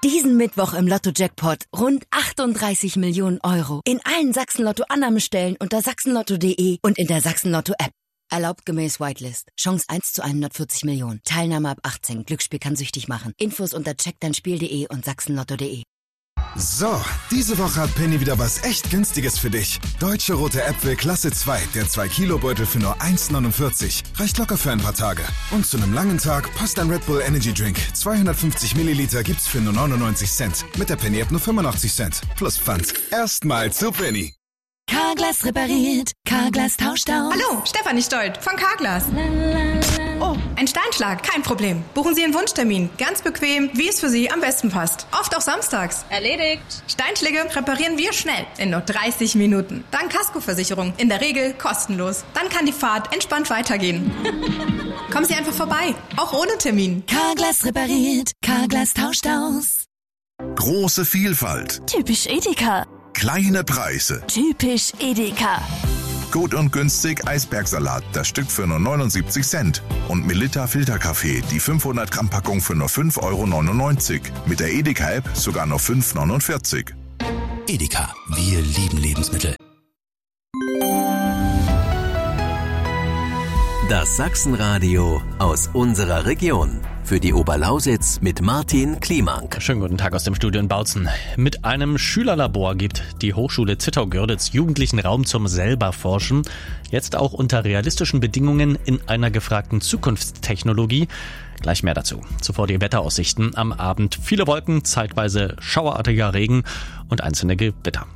Diesen Mittwoch im Lotto-Jackpot rund 38 Millionen Euro. In allen Sachsen-Lotto-Annahmestellen unter sachsenlotto.de und in der Sachsen-Lotto-App. Erlaubt gemäß Whitelist. Chance 1 zu 140 Millionen. Teilnahme ab 18. Glücksspiel kann süchtig machen. Infos unter checkdeinspiel.de und sachsenlotto.de. So, diese Woche hat Penny wieder was echt Günstiges für dich. Deutsche Rote Äpfel Klasse 2, der 2-Kilo-Beutel für nur 1,49. Reicht locker für ein paar Tage. Und zu einem langen Tag passt ein Red Bull Energy Drink. 250 Milliliter gibt's für nur 99 Cent. Mit der Penny-App nur 85 Cent. Plus Pfand. Erstmal zu Penny. Carglass repariert, Carglass tauscht aus. Hallo, Stefanie Stolt von Carglass. Oh, ein Steinschlag, kein Problem. Buchen Sie Ihren Wunschtermin. Ganz bequem, wie es für Sie am besten passt. Oft auch samstags. Erledigt. Steinschläge reparieren wir schnell, in nur 30 Minuten. Dank Kaskoversicherung, in der Regel kostenlos. Dann kann die Fahrt entspannt weitergehen. Kommen Sie einfach vorbei, auch ohne Termin. Carglass repariert, Carglass tauscht aus. Große Vielfalt. Typisch Edeka. Kleine Preise. Typisch Edeka. Gut und günstig Eisbergsalat, das Stück für nur 79 Cent. Und Melitta Filterkaffee, die 500 Gramm Packung für nur 5,99 €. Mit der Edeka-App sogar nur 5,49 €. Edeka, wir lieben Lebensmittel. Das Sachsenradio aus unserer Region. Für die Oberlausitz mit Martin Kliemank. Schönen guten Tag aus dem Studio in Bautzen. Mit einem Schülerlabor gibt die Hochschule Zittau-Görlitz Jugendlichen Raum zum Selberforschen. Jetzt auch unter realistischen Bedingungen in einer gefragten Zukunftstechnologie. Gleich mehr dazu. Zuvor die Wetteraussichten. Am Abend viele Wolken, zeitweise schauerartiger Regen und einzelne Gewitter.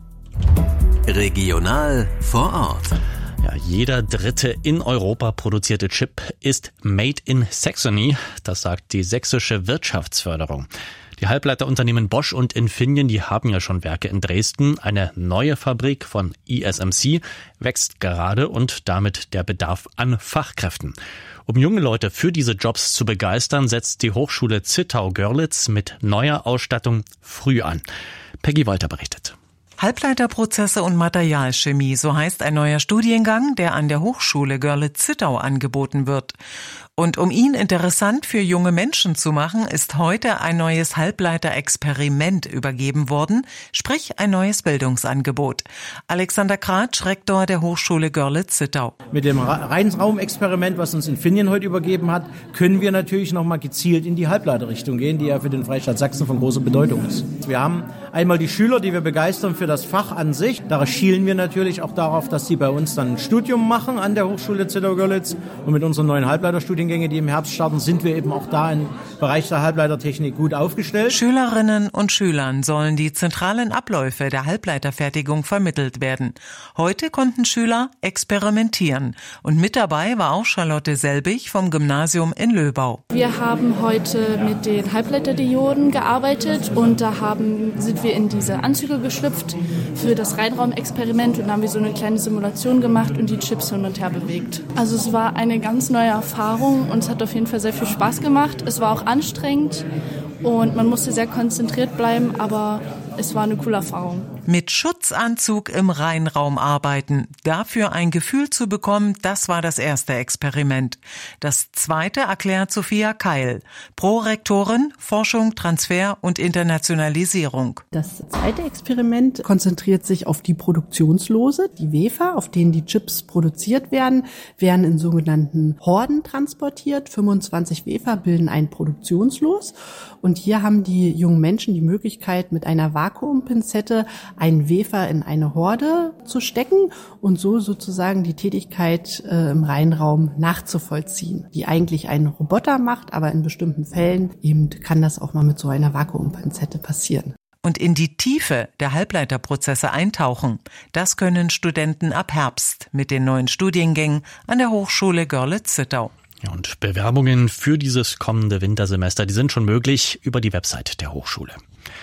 Regional vor Ort. Ja, jeder dritte in Europa produzierte Chip ist Made in Saxony. Das sagt die sächsische Wirtschaftsförderung. Die Halbleiterunternehmen Bosch und Infineon, die haben ja schon Werke in Dresden. Eine neue Fabrik von ISMC wächst gerade und damit der Bedarf an Fachkräften. Um junge Leute für diese Jobs zu begeistern, setzt die Hochschule Zittau-Görlitz mit neuer Ausstattung früh an. Peggy Wolter berichtet. Halbleiterprozesse und Materialchemie, so heißt ein neuer Studiengang, der an der Hochschule Görlitz-Zittau angeboten wird. Und um ihn interessant für junge Menschen zu machen, ist heute ein neues Halbleiterexperiment übergeben worden, sprich ein neues Bildungsangebot. Alexander Kratsch, Rektor der Hochschule Görlitz-Zittau. Mit dem Reinraumexperiment, was uns Infineon heute übergeben hat, können wir natürlich nochmal gezielt in die Halbleiterrichtung gehen, die ja für den Freistaat Sachsen von großer Bedeutung ist. Wir haben einmal die Schüler, die wir begeistern für das Fach an sich. Da schielen wir natürlich auch darauf, dass sie bei uns dann ein Studium machen an der Hochschule Zittau-Görlitz. Und mit unseren neuen Halbleiterstudiengänge, die im Herbst starten, sind wir eben auch da im Bereich der Halbleitertechnik gut aufgestellt. Schülerinnen und Schülern sollen die zentralen Abläufe der Halbleiterfertigung vermittelt werden. Heute konnten Schüler experimentieren. Und mit dabei war auch Charlotte Selbig vom Gymnasium in Löbau. Wir haben heute mit den Halbleiterdioden gearbeitet und da sind wir in diese Anzüge geschlüpft für das Reinraumexperiment und haben wir so eine kleine Simulation gemacht und die Chips hin und her bewegt. Also es war eine ganz neue Erfahrung und es hat auf jeden Fall sehr viel Spaß gemacht. Es war auch anstrengend und man musste sehr konzentriert bleiben, aber es war eine coole Erfahrung. Mit Schutzanzug im Reinraum arbeiten, dafür ein Gefühl zu bekommen, das war das erste Experiment. Das zweite erklärt Sophia Keil, Prorektorin, Forschung, Transfer und Internationalisierung. Das zweite Experiment konzentriert sich auf die Produktionslose. Die Wafer, auf denen die Chips produziert werden, werden in sogenannten Horden transportiert. 25 Wafer bilden ein Produktionslos. Und hier haben die jungen Menschen die Möglichkeit, mit einer Vakuumpinzette einen Wafer in eine Horde zu stecken und so sozusagen die Tätigkeit im Reinraum nachzuvollziehen, die eigentlich ein Roboter macht, aber in bestimmten Fällen eben kann das auch mal mit so einer Vakuumpinzette passieren. Und in die Tiefe der Halbleiterprozesse eintauchen, das können Studenten ab Herbst mit den neuen Studiengängen an der Hochschule Görlitz-Zittau. Ja, und Bewerbungen für dieses kommende Wintersemester, die sind schon möglich über die Website der Hochschule.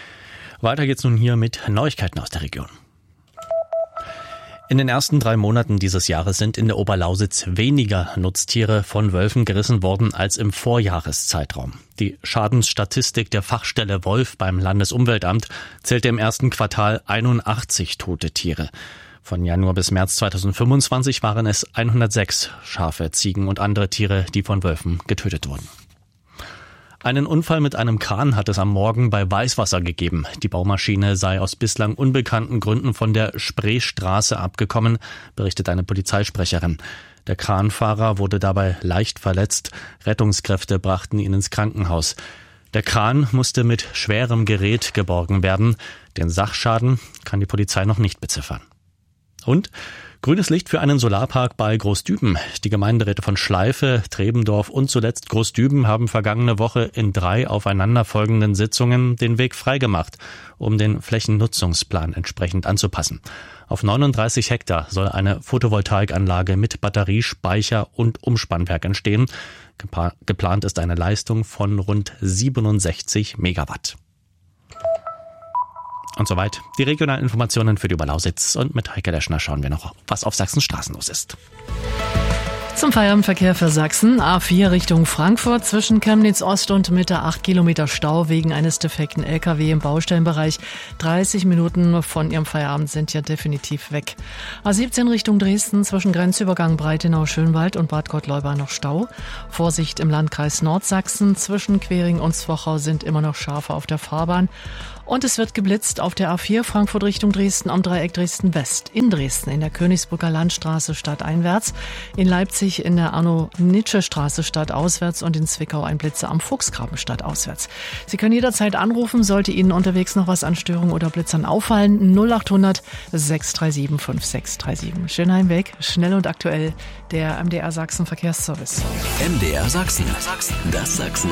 Weiter geht's nun hier mit Neuigkeiten aus der Region. In den ersten 3 Monaten dieses Jahres sind in der Oberlausitz weniger Nutztiere von Wölfen gerissen worden als im Vorjahreszeitraum. Die Schadensstatistik der Fachstelle Wolf beim Landesumweltamt zählte im ersten Quartal 81 tote Tiere. Von Januar bis März 2025 waren es 106 Schafe, Ziegen und andere Tiere, die von Wölfen getötet wurden. Einen Unfall mit einem Kran hat es am Morgen bei Weißwasser gegeben. Die Baumaschine sei aus bislang unbekannten Gründen von der Spreestraße abgekommen, berichtet eine Polizeisprecherin. Der Kranfahrer wurde dabei leicht verletzt. Rettungskräfte brachten ihn ins Krankenhaus. Der Kran musste mit schwerem Gerät geborgen werden. Den Sachschaden kann die Polizei noch nicht beziffern. Und grünes Licht für einen Solarpark bei Großdüben. Die Gemeinderäte von Schleife, Trebendorf und zuletzt Großdüben haben vergangene Woche in 3 aufeinanderfolgenden Sitzungen den Weg freigemacht, um den Flächennutzungsplan entsprechend anzupassen. Auf 39 Hektar soll eine Photovoltaikanlage mit Batteriespeicher und Umspannwerk entstehen. Geplant ist eine Leistung von rund 67 Megawatt. Und soweit die regionalen Informationen für die Oberlausitz. Und mit Heike Leschner schauen wir noch, was auf Sachsens Straßen los ist. Zum Feierabendverkehr für Sachsen. A4 Richtung Frankfurt zwischen Chemnitz Ost und Mitte 8 Kilometer Stau wegen eines defekten LKW im Baustellenbereich. 30 Minuten von ihrem Feierabend sind ja definitiv weg. A17 Richtung Dresden zwischen Grenzübergang Breitenau-Schönwald und Bad Gottleuba noch Stau. Vorsicht im Landkreis Nordsachsen. Zwischen Quering und Zwochau sind immer noch Schafe auf der Fahrbahn. Und es wird geblitzt auf der A4 Frankfurt Richtung Dresden am Dreieck Dresden-West. In Dresden in der Königsbrücker Landstraße stadteinwärts. In Leipzig in der Arno-Nitsche-Straße stadtauswärts und in Zwickau ein Blitzer am Fuchsgraben stadtauswärts. Sie können jederzeit anrufen, sollte Ihnen unterwegs noch was an Störungen oder Blitzern auffallen. 0800 637 5637. Schönheim weg, schnell und aktuell, der MDR Sachsen Verkehrsservice. MDR Sachsen, das Sachsen